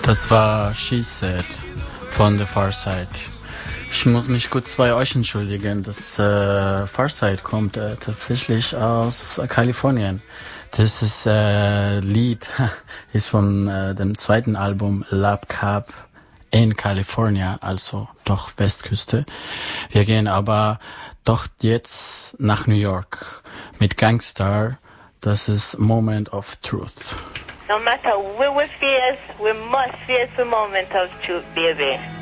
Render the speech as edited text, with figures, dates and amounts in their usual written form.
Das war She Said von The Far Side. Ich muss mich kurz bei euch entschuldigen. Das Far Side kommt tatsächlich aus Kalifornien. Das ist Lied ist von dem zweiten Album Lab Cup in California, also doch Westküste. Wir gehen aber doch jetzt nach New York mit Gangstar. Das ist Moment of Truth. No matter where we face, we must face the moment of truth, baby.